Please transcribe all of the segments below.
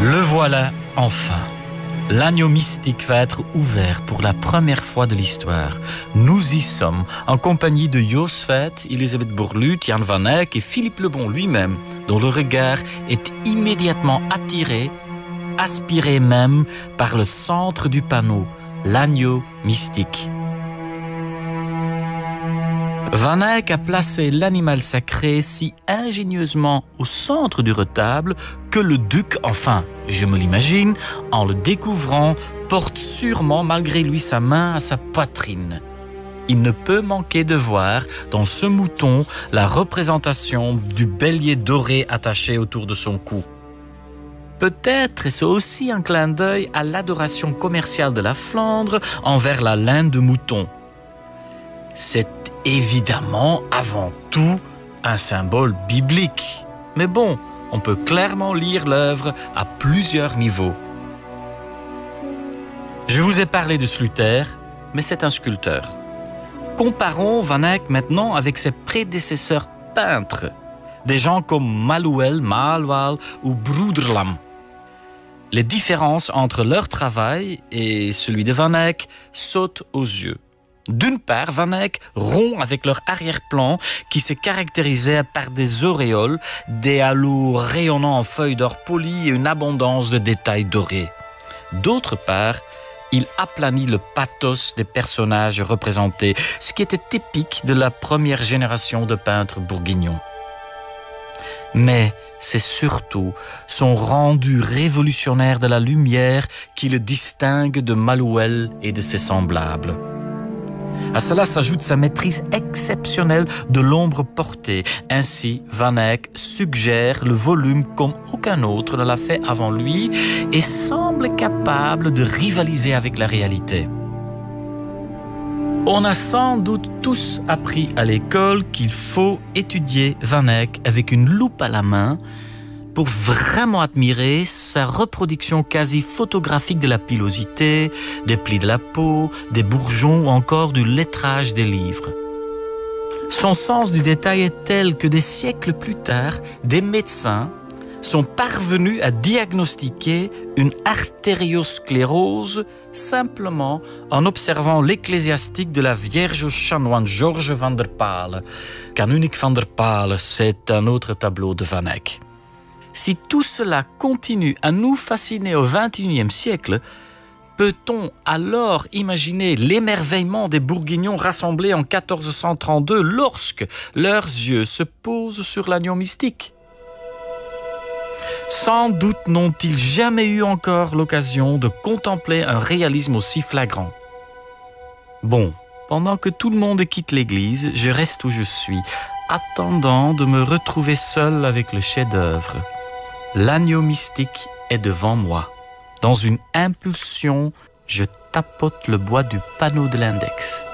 Le voilà enfin. L'agneau mystique va être ouvert pour la première fois de l'histoire. Nous y sommes, en compagnie de Joost Veit, Elisabeth Borluut, Jan van Eyck et Philippe Lebon lui-même, dont le regard est immédiatement attiré, aspiré même par le centre du panneau, l'agneau mystique. Van Eyck a placé l'animal sacré si ingénieusement au centre du retable que le duc, enfin, je me l'imagine, en le découvrant, porte sûrement malgré lui sa main à sa poitrine. Il ne peut manquer de voir dans ce mouton la représentation du bélier doré attaché autour de son cou. Peut-être est-ce aussi un clin d'œil à l'adoration commerciale de la Flandre envers la laine de mouton. C'est évidemment, avant tout, un symbole biblique. Mais bon, on peut clairement lire l'œuvre à plusieurs niveaux. Je vous ai parlé de Sluter, mais c'est un sculpteur. Comparons Van Eyck maintenant avec ses prédécesseurs peintres, des gens comme Maluel, Malwal ou Broederlam. Les différences entre leur travail et celui de Van Eyck sautent aux yeux. D'une part, Van Eyck rompt avec leur arrière-plan qui se caractérisait par des auréoles, des halos rayonnant en feuilles d'or polies et une abondance de détails dorés. D'autre part, il aplanit le pathos des personnages représentés, ce qui était typique de la première génération de peintres bourguignons. Mais c'est surtout son rendu révolutionnaire de la lumière qui le distingue de Maluel et de ses semblables. À cela s'ajoute sa maîtrise exceptionnelle de l'ombre portée. Ainsi, Van Eyck suggère le volume comme aucun autre ne l'a fait avant lui et semble capable de rivaliser avec la réalité. On a sans doute tous appris à l'école qu'il faut étudier Van Eyck avec une loupe à la main pour vraiment admirer sa reproduction quasi photographique de la pilosité, des plis de la peau, des bourgeons ou encore du lettrage des livres. Son sens du détail est tel que des siècles plus tard, des médecins sont parvenus à diagnostiquer une artériosclérose simplement en observant l'ecclésiastique de la Vierge aux chanoines Georges van der Pale. Canonique van der Pale, c'est un autre tableau de Van Eyck. Si tout cela continue à nous fasciner au XXIe siècle, peut-on alors imaginer l'émerveillement des Bourguignons rassemblés en 1432 lorsque leurs yeux se posent sur l'agneau mystique ? Sans doute n'ont-ils jamais eu encore l'occasion de contempler un réalisme aussi flagrant. Bon, pendant que tout le monde quitte l'église, je reste où je suis, attendant de me retrouver seul avec le chef-d'œuvre. L'agneau mystique est devant moi. Dans une impulsion, je tapote le bois du panneau de l'index.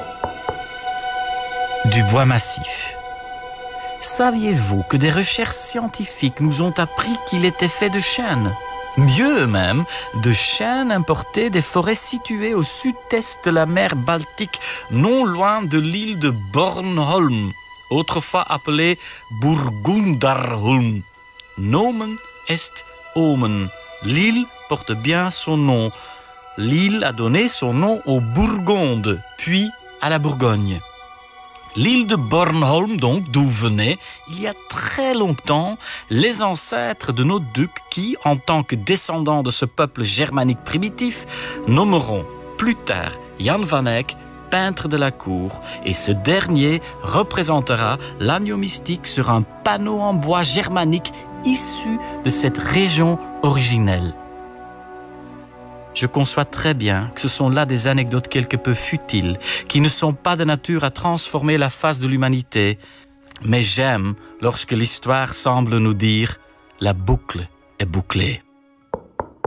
Du bois massif. Saviez-vous que des recherches scientifiques nous ont appris qu'il était fait de chêne ? Mieux même, de chêne importé des forêts situées au sud-est de la mer Baltique, non loin de l'île de Bornholm, autrefois appelée Burgundarholm. Nomen est omen. L'île porte bien son nom. L'île a donné son nom aux Bourgondes, puis à la Bourgogne. L'île de Bornholm, donc, d'où venaient, il y a très longtemps, les ancêtres de nos ducs qui, en tant que descendants de ce peuple germanique primitif, nommeront plus tard Jan van Eyck peintre de la cour, et ce dernier représentera l'agneau mystique sur un panneau en bois germanique issu de cette région originelle. Je conçois très bien que ce sont là des anecdotes quelque peu futiles, qui ne sont pas de nature à transformer la face de l'humanité, mais j'aime lorsque l'histoire semble nous dire « la boucle est bouclée ».